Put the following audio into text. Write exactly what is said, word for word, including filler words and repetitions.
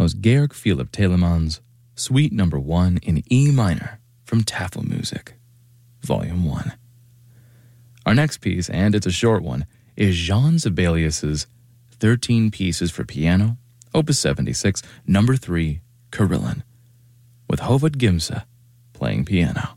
was Georg Philipp Telemann's Suite Number One in E minor from Tafelmusik, Volume One. Our next piece, and it's a short one, is Jean Sibelius's thirteen Pieces for Piano, Opus seventy-six, Number Three, Carillon, with Hovard Gimse playing piano.